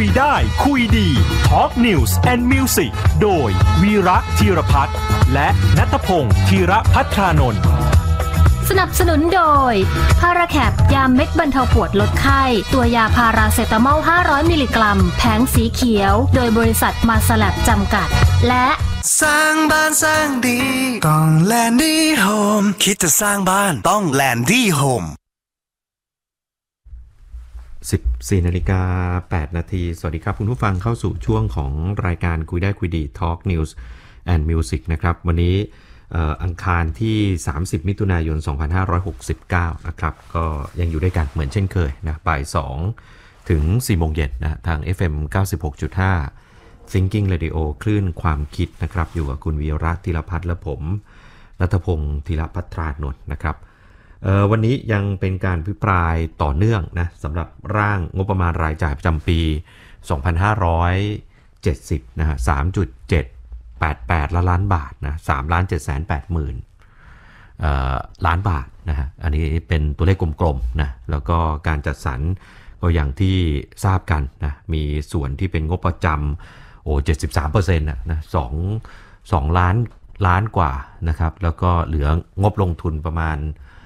ได้คุยดี Talk News and Music โดยวีระธีรพัฒน์และณัฐพงษ์ธีรภัทรานนท์สนับสนุนโดยพาราแคปยาเม็ดบรรเทาปวดลดไข้ตัวยาพาราเซตามอล500มิลลิกรัมแผงสีเขียวโดยบริษัทมาสแลบจำกัดและสร้างบ้านสร้างดีต้องแลนดี้โฮมคิดจะสร้างบ้านต้องแลนดี้โฮม 14:08 น.สวัสดีครับคุณผู้ฟังเข้าสู่ช่วงของรายการคุยได้คุยดี Talk News and Music นะครับวันนี้อังคารที่30มิถุนายน2569นะครับก็ยังอยู่ด้วยกันเหมือนเช่นเคยนะบ่าย2ถึง4โมงเย็นนะทาง FM 96.5 Thinking Radio คลื่นความคิดนะครับอยู่กับคุณวีระธีรพัฒน์และผมณัฐพงษ์ธีรภัทรานนท์นะครับวันนี้ยังเป็นการพิปรายต่อเนื่องนะสำหรับร่างงบประมาณรายจ่ายประจำปี2570นะฮะ 3.788 ล้านบาทนะ 3,780,000 ล้านบาทนะฮะอันนี้เป็นตัวเลขกลมๆนะแล้วก็การจัดสรรก็อย่างที่ทราบกันนะมีส่วนที่เป็นงบประจำ73% นะ2 ล้านกว่านะครับแล้วก็เหลืองบลงทุนประมาณ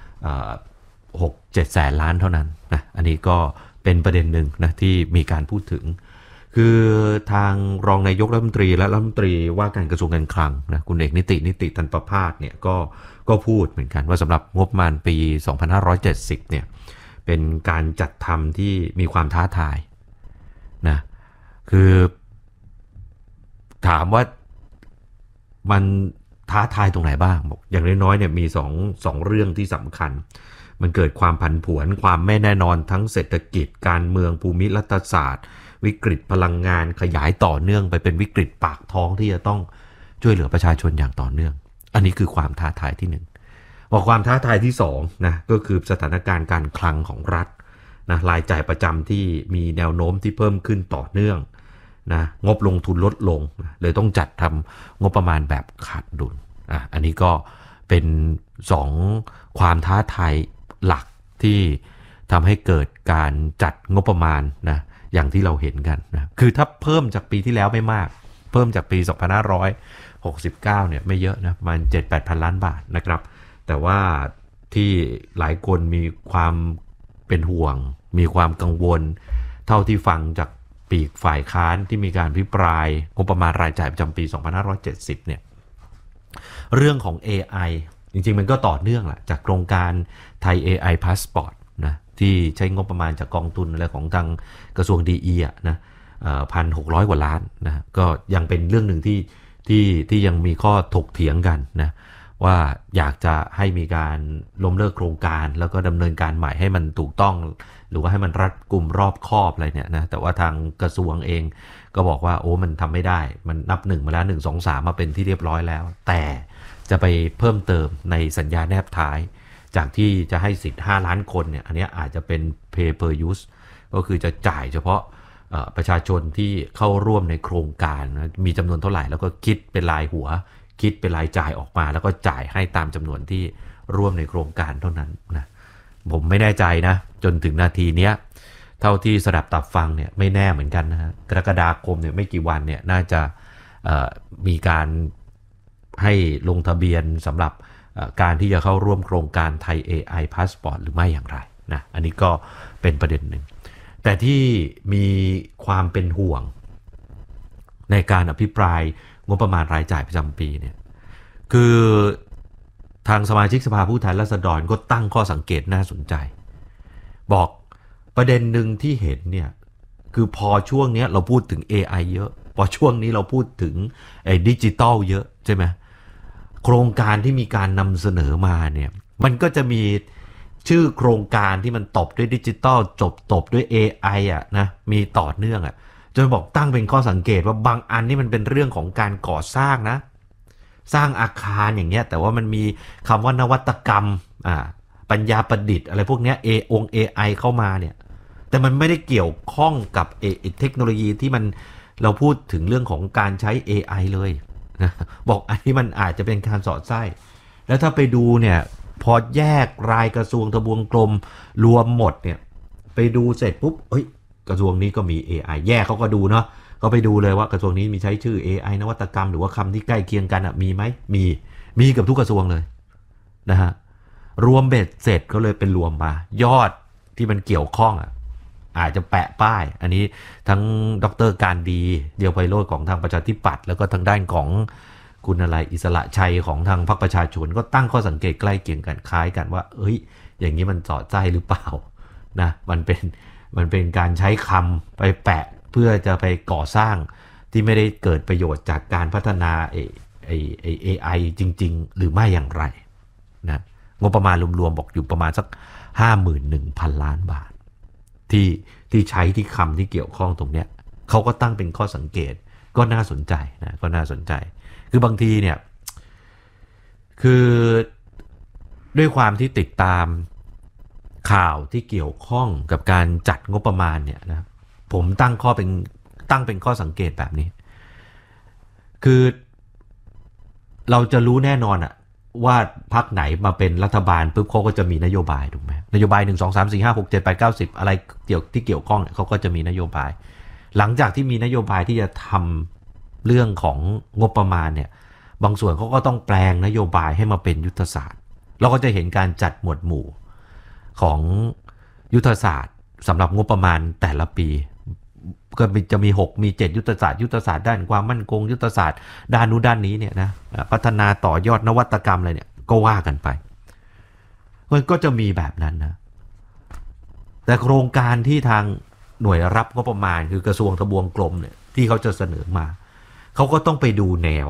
6-7 แสนล้านเท่านั้นนะอันนี้ก็เป็นประเด็นหนึ่งนะที่มีการพูดถึงคือทางรองนายกรัฐมนตรีและรัฐมนตรีว่าการกระทรวงการคลังนะคุณเอกนิติตันประภาสเนี่ยก็พูดเหมือนกันว่าสำหรับงบประมาณปี2570เนี่ยเป็นการจัดทำที่มีความท้าทายนะคือถามว่ามันท้าทายตรงไหนบ้างบอกอย่างน้อยๆเนี่ยมีสองเรื่องที่สำคัญมันเกิดความผันผวนความไม่แน่นอนทั้งเศรษฐกิจการเมืองภูมิรัฐศาสตร์วิกฤตพลังงานขยายต่อเนื่องไปเป็นวิกฤตปากท้องที่จะต้องช่วยเหลือประชาชนอย่างต่อเนื่องอันนี้คือความท้าทายที่1บอกความท้าทายที่2นะก็คือสถานการณ์การคลังของรัฐนะรายจ่ายประจำที่มีแนวโน้มที่เพิ่มขึ้นต่อเนื่องนะงบลงทุนลดลงเลยต้องจัดทำงบประมาณแบบขาดดุลอันนี้ก็เป็น2ความท้าทายหลักที่ทำให้เกิดการจัดงบประมาณนะอย่างที่เราเห็นกันนะคือถ้าเพิ่มจากปีที่แล้วไม่มากเพิ่มจากปี2569เนี่ยไม่เยอะนะประมาณ 7-8 พันล้านบาทนะครับแต่ว่าที่หลายคนมีความเป็นห่วงมีความกังวลเท่าที่ฟังจากปีกฝ่ายค้านที่มีการพิปรายงบประมาณรายจ่ายประจำปี2570เนี่ยเรื่องของ AI จริงๆมันก็ต่อเนื่องแหละจากโครงการไทย AI Passport นะที่ใช้งบประมาณจากกองทุนอะไรของทางกระทรวงดีอ่ะนะ1,600 กว่าล้านนะก็ยังเป็นเรื่องหนึ่งที่ยังมีข้อถกเถียงกันนะว่าอยากจะให้มีการล้มเลิกโครงการแล้วก็ดำเนินการใหม่ให้มันถูกต้องหรือว่าให้มันรัดกุมรอบคอบอะไรเนี่ยนะแต่ว่าทางกระทรวงเองก็บอกว่าโอ้มันทำไม่ได้มันนับ1มาแล้ว1 2 3มาเป็นที่เรียบร้อยแล้วแต่จะไปเพิ่มเติมในสัญญาแนบท้ายจากที่จะให้สิทธิ์5ล้านคนเนี่ยอันนี้อาจจะเป็น pay per use ก็คือจะจ่ายเฉพาะประชาชนที่เข้าร่วมในโครงการนะมีจำนวนเท่าไหร่แล้วก็คิดเป็นรายหัวคิดเป็นรายจ่ายออกมาแล้วก็จ่ายให้ตามจำนวนที่ร่วมในโครงการเท่านั้นนะผมไม่แน่ใจนะจนถึงนาทีเนี้ยเท่าที่สดับตับฟังเนี่ยไม่แน่เหมือนกันนะกรกฎาคมเนี่ยไม่กี่วันเนี่ยน่าจะมีการให้ลงทะเบียนสำหรับการที่จะเข้าร่วมโครงการไทย AI Passport หรือไม่อย่างไรนะอันนี้ก็เป็นประเด็นหนึ่งแต่ที่มีความเป็นห่วงในการอภิปรายงบประมาณรายจ่ายประจำปีเนี่ยคือทางสมาชิกสภาผู้แทนราษฎรก็ตั้งข้อสังเกตน่าสนใจบอกประเด็นหนึ่งที่เห็นเนี่ยคือพอช่วงนี้เราพูดถึง AI เยอะพอช่วงนี้เราพูดถึงดิจิตอลเยอะใช่ไหมโครงการที่มีการนำเสนอมาเนี่ยมันก็จะมีชื่อโครงการที่มันตบด้วยดิจิตอลตบด้วย AI อ่ะนะมีต่อเนื่องอ่ะจนบอกตั้งเป็นข้อสังเกตว่าบางอันนี่มันเป็นเรื่องของการก่อสร้างนะสร้างอาคารอย่างเงี้ยแต่ว่ามันมีคำว่านวัตกรรมปัญญาประดิษฐ์อะไรพวกเนี้ยAI เข้ามาเนี่ยแต่มันไม่ได้เกี่ยวข้องกับเทคโนโลยีที่มันเราพูดถึงเรื่องของการใช้ AI เลยนะบอกอันนี้มันอาจจะเป็นการสอดไส้แล้วถ้าไปดูเนี่ยพอแยกรายกระทรวงทบวงกรมรวมหมดเนี่ยไปดูเสร็จปุ๊บกระทรวงนี้ก็มี AI แยกเขาก็ดูเนาะก็ไปดูเลยว่ากระทรวงนี้มีใช้ชื่อ AI นวัตกรรมหรือว่าคำที่ใกล้เคียงกันมีไหมมีกับทุกกระทรวงเลยนะฮะรวมเบ็ดเสร็จก็เลยเป็นรวมมายอดที่มันเกี่ยวข้องอาจจะแปะป้ายอันนี้ทั้งดร.การดีเดียวไพโรจน์ของทางประชาธิปัตย์แล้วก็ทางด้านของคุณอะไรอิสระชัยของทางพรรคประชาชนก็ตั้งข้อสังเกตใกล้เคียงกันคล้ายกันว่าอย่างนี้มันสอดไส้หรือเปล่านะมันเป็นการใช้คำไปแปะเพื่อจะไปก่อสร้างที่ไม่ได้เกิดประโยชน์จากการพัฒนาAI จริงๆหรือไม่อย่างไรนะงบประมาณรวมๆบอกอยู่ประมาณสัก 51,000 ล้านบาทที่ใช้ที่คำที่เกี่ยวข้องตรงเนี้ยเขาก็ตั้งเป็นข้อสังเกตก็น่าสนใจนะก็น่าสนใจคือบางทีเนี่ยคือด้วยความที่ติดตามข่าวที่เกี่ยวข้องกับการจัดงบประมาณเนี่ยนะผมตั้งเป็นข้อสังเกตแบบนี้คือเราจะรู้แน่นอนว่าพรรคไหนมาเป็นรัฐบาลปุ๊บเขาก็จะมีนโยบายถูกไหมนโยบาย1 2 3 4 5 6 7 8 9 10อะไรที่เกี่ยวข้องเนี่ยเขาก็จะมีนโยบายหลังจากที่มีนโยบายที่จะทำเรื่องของงบประมาณเนี่ยบางส่วนเขาก็ต้องแปลงนโยบายให้มาเป็นยุทธศาสตร์เราก็จะเห็นการจัดหมวดหมู่ของยุทธศาสตร์สำหรับงบประมาณแต่ละปีก็จะมี6มี7ยุทธศาสตร์ด้านความมั่นคงยุทธศาสตร์ด้านนู้นด้านนี้เนี่ยนะพัฒนาต่อยอดนวัตกรรมอะไรเนี่ยก็ว่ากันไปมันก็จะมีแบบนั้นนะแต่โครงการที่ทางหน่วยรับงบประมาณคือกระทรวงทบวงกรมเนี่ยที่เขาจะเสนอมาเขาก็ต้องไปดูแนว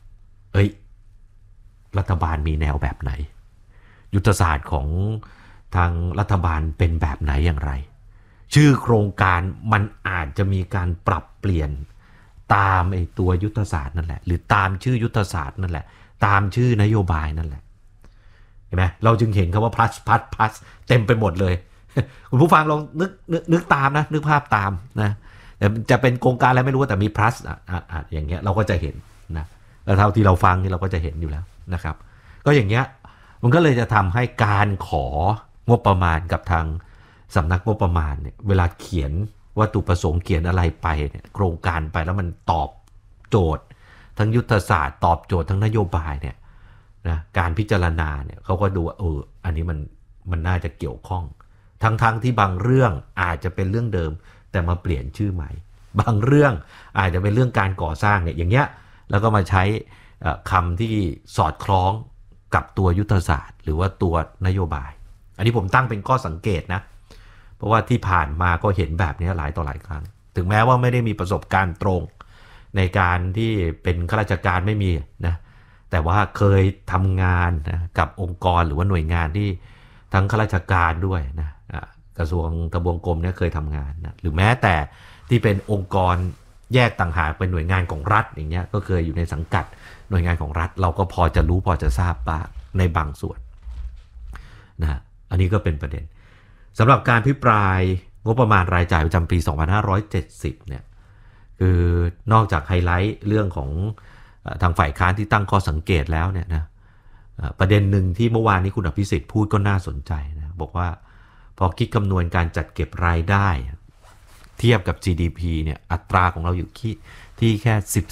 รัฐบาลมีแนวแบบไหนยุทธศาสตร์ของทางรัฐบาลเป็นแบบไหนอย่างไรชื่อโครงการมันอาจจะมีการปรับเปลี่ยนตามตัวยุทธศาสตร์นั่นแหละหรือตามชื่อยุทธศาสตร์นั่นแหละตามชื่อนโยบายนั่นแหละเห็นไหมเราจึงเห็นคำว่า plus เต็มไปหมดเลย คุณผู้ฟังลองนึกตามนะนึกภาพตามนะแต่จะเป็นโครงการอะไรไม่รู้แต่มี plus อย่างเงี้ยเราก็จะเห็นนะแล้วเท่าที่เราฟังนี่เราก็จะเห็นอยู่แล้วนะครับก็อย่างเงี้ยมันก็เลยจะทำให้การของบประมาณกับทางสำนักงบประมาณเนี่ยเวลาเขียนวัตถุประสงค์เขียนอะไรไปเนี่ยโครงการไปแล้วมันตอบโจทย์ทั้งยุทธศาสตร์ตอบโจทย์ทั้งนโยบายเนี่ยนะการพิจารณาเนี่ยเขาก็ดูว่าอันนี้มันน่าจะเกี่ยวข้องทั้งที่บางเรื่องอาจจะเป็นเรื่องเดิมแต่มาเปลี่ยนชื่อใหม่บางเรื่องอาจจะเป็นเรื่องการก่อสร้างเนี่ยอย่างเงี้ยแล้วก็มาใช้คำที่สอดคล้องกับตัวยุทธศาสตร์หรือว่าตัวนโยบายอันนี้ผมตั้งเป็นข้อสังเกตนะเพราะว่าที่ผ่านมาก็เห็นแบบนี้หลายต่อหลายครั้งถึงแม้ว่าไม่ได้มีประสบการณ์ตรงในการที่เป็นข้าราชการไม่มีนะแต่ว่าเคยทำงานนะกับองค์กรหรือว่าหน่วยงานที่ทั้งข้าราชการด้วยนะกระทรวงทบวงกรมเนี่ยเคยทำงานนะหรือแม้แต่ที่เป็นองค์กรแยกต่างหากเป็นหน่วยงานของรัฐอย่างเงี้ยก็เคยอยู่ในสังกัดหน่วยงานของรัฐเราก็พอจะรู้พอจะทราบบ้างในบางส่วนนะอันนี้ก็เป็นประเด็นสำหรับการพิปรายงบประมาณรายจ่ายประจำปี 2570 เนี่ยคือนอกจากไฮไลท์เรื่องของทางฝ่ายค้านที่ตั้งข้อสังเกตแล้วเนี่ยนะประเด็นหนึ่งที่เมื่อวานนี้คุณอภิสิทธิ์พูดก็น่าสนใจนะบอกว่าพอคิดคำนวณการจัดเก็บรายได้เทียบกับ GDP เนี่ยอัตราของเราอยู่ที่แค่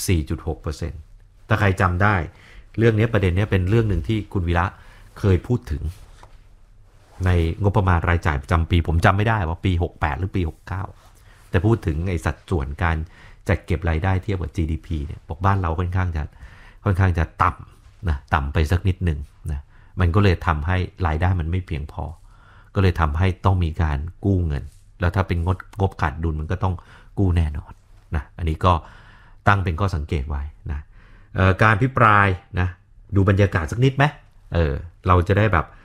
14.6% ถ้าใครจำได้เรื่องนี้ประเด็นนี้เป็นเรื่องหนึ่งที่คุณวีระเคยพูดถึงในงบประมาณรายจ่ายประจำปีผมจำไม่ได้ว่าปี68หรือปี69แต่พูดถึงไอ้สัดส่วนการจัดเก็บรายได้เทียบกับ GDP เนี่ยบอกบ้านเราค่อนข้างจะต่ำนะต่ำไปสักนิดหนึ่งนะมันก็เลยทำให้รายได้มันไม่เพียงพอก็เลยทำให้ต้องมีการกู้เงินแล้วถ้าเป็นงบขาดดุลมันก็ต้องกู้แน่นอนนะอันนี้ก็ตั้งเป็นข้อสังเกตไว้นะการพิปรายนะดูบรรยากาศสักนิดไหมเราจะได้แบบ